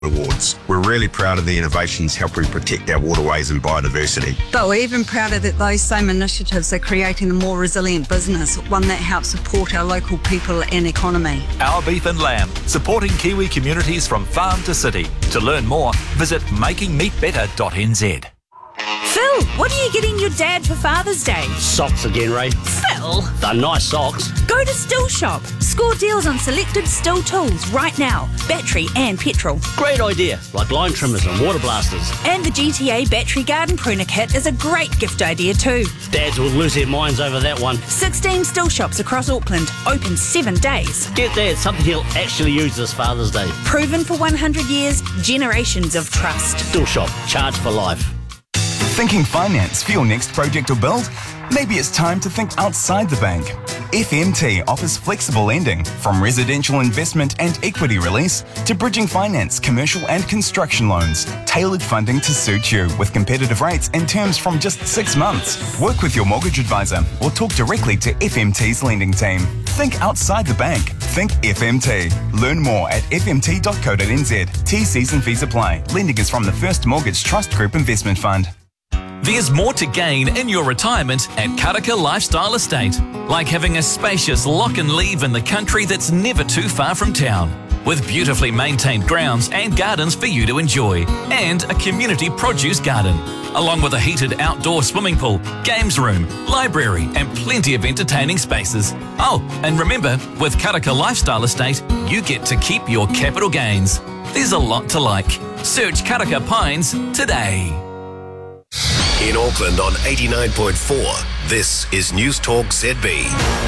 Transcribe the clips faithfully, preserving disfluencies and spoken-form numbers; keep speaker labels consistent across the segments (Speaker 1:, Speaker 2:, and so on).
Speaker 1: Awards. We're really proud of the innovations helping protect our waterways and biodiversity.
Speaker 2: But we're even prouder that those same initiatives are creating a more resilient business, one that helps support our local people and economy.
Speaker 3: Our Beef and Lamb, supporting Kiwi communities from farm to city. To learn more, visit making meat better dot n z.
Speaker 4: Phil, what are you getting your dad for Father's Day?
Speaker 5: Socks again, Ray.
Speaker 4: Phil!
Speaker 5: They're nice socks.
Speaker 4: Go to Still Shop. Score deals on selected Still tools right now. Battery and petrol.
Speaker 5: Great idea, like line trimmers and water blasters.
Speaker 4: And the G T A Battery Garden Pruner Kit is a great gift idea too.
Speaker 5: Dads will lose their minds over that one.
Speaker 4: sixteen Still Shops across Auckland, open seven days.
Speaker 5: Get Dad something he'll actually use this Father's Day.
Speaker 4: Proven for one hundred years, generations of trust.
Speaker 5: Still Shop, charge for life.
Speaker 6: Thinking finance for your next project or build? Maybe it's time to think outside the bank. F M T offers flexible lending, from residential investment and equity release to bridging finance, commercial and construction loans. Tailored funding to suit you with competitive rates and terms from just six months. Work with your mortgage advisor or talk directly to F M T's lending team. Think outside the bank. Think F M T. Learn more at f m t dot co dot n z. T Cs and fees apply. Lending is from the First Mortgage Trust Group Investment Fund.
Speaker 3: There's more to gain in your retirement at Karaka Lifestyle Estate, like having a spacious lock and leave in the country that's never too far from town, with beautifully maintained grounds and gardens for you to enjoy, and a community produce garden, along with a heated outdoor swimming pool, games room, library and plenty of entertaining spaces. Oh, and remember, with Karaka Lifestyle Estate, you get to keep your capital gains. There's a lot to like. Search Karaka Pines today.
Speaker 7: In Auckland on eighty-nine point four, this is News Talk Z B.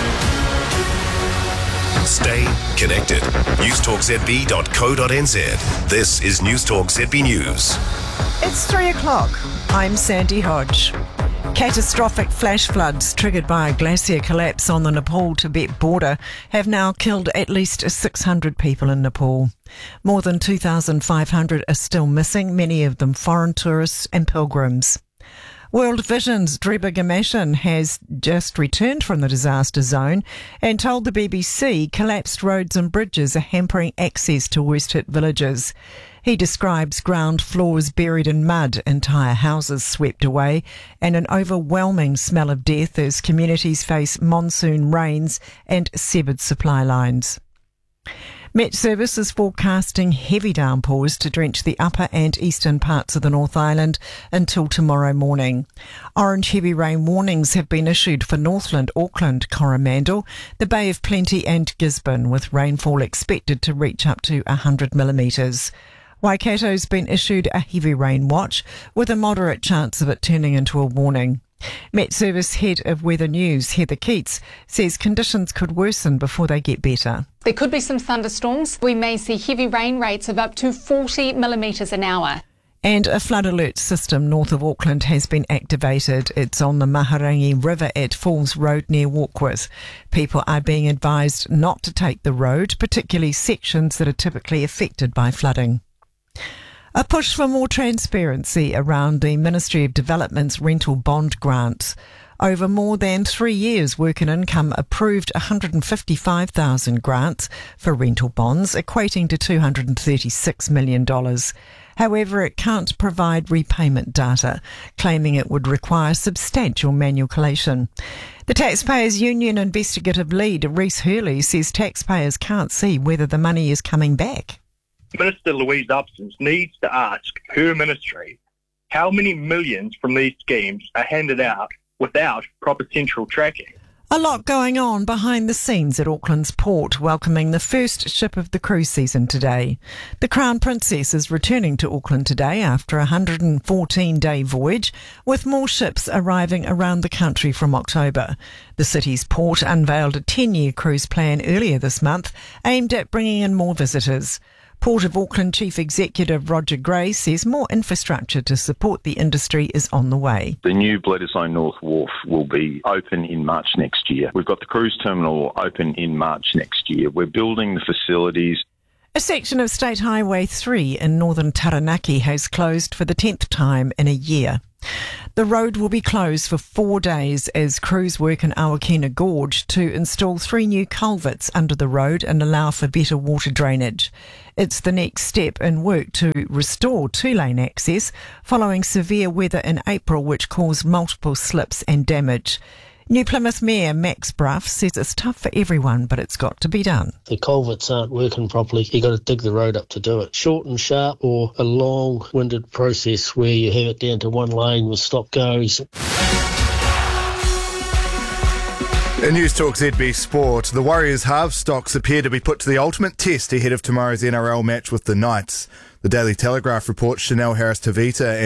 Speaker 7: Stay connected. news talk z b dot co dot n z. This is News Talk Z B News.
Speaker 8: It's three o'clock. I'm Sandy Hodge. Catastrophic flash floods triggered by a glacier collapse on the Nepal-Tibet border have now killed at least six hundred people in Nepal. More than two thousand five hundred are still missing, many of them foreign tourists and pilgrims. World Vision's Dreba Gamashan has just returned from the disaster zone and told the B B C collapsed roads and bridges are hampering access to worst-hit villages. He describes ground floors buried in mud, entire houses swept away, and an overwhelming smell of death as communities face monsoon rains and severed supply lines. Met Service is forecasting heavy downpours to drench the upper and eastern parts of the North Island until tomorrow morning. Orange heavy rain warnings have been issued for Northland, Auckland, Coromandel, the Bay of Plenty and Gisborne, with rainfall expected to reach up to one hundred millimetres. Waikato's been issued a heavy rain watch, with a moderate chance of it turning into a warning. Met Service Head of Weather News, Heather Keats, says conditions could worsen before they get better.
Speaker 9: There could be some thunderstorms. We may see heavy rain rates of up to forty millimetres an hour.
Speaker 8: And a flood alert system north of Auckland has been activated. It's on the Maharangi River at Falls Road near Warkworth. People are being advised not to take the road, particularly sections that are typically affected by flooding. A push for more transparency around the Ministry of Development's rental bond grants. Over more than three years, Work and Income approved one hundred fifty-five thousand grants for rental bonds, equating to two hundred thirty-six million dollars. However, it can't provide repayment data, claiming it would require substantial manual collation. The Taxpayers Union investigative lead, Reece Hurley, says taxpayers can't see whether the money is coming back.
Speaker 10: Minister Louise Upsons needs to ask her ministry how many millions from these schemes are handed out without proper central tracking.
Speaker 8: A lot going on behind the scenes at Auckland's port, welcoming the first ship of the cruise season today. The Crown Princess is returning to Auckland today after a one hundred fourteen day voyage, with more ships arriving around the country from October. The city's port unveiled a ten year cruise plan earlier this month, aimed at bringing in more visitors. Port of Auckland Chief Executive Roger Gray says more infrastructure to support the industry is on the way.
Speaker 11: The new Bledisloe North Wharf will be open in March next year. We've got the cruise terminal open in March next year. We're building the facilities.
Speaker 8: A section of State Highway three in northern Taranaki has closed for the tenth time in a year. The road will be closed for four days as crews work in Awakena Gorge to install three new culverts under the road and allow for better water drainage. It's the next step in work to restore two-lane access following severe weather in April, which caused multiple slips and damage. New Plymouth Mayor Max Bruff says it's tough for everyone, but it's got to be done.
Speaker 12: The culverts aren't working properly. You've got to dig the road up to do it. Short and sharp, or a long-winded process where you have it down to one lane with stop-goes.
Speaker 13: In News Talk Z B Sport, the Warriors' half stocks appear to be put to the ultimate test ahead of tomorrow's N R L match with the Knights. The Daily Telegraph reports Chanel Harris-Tavita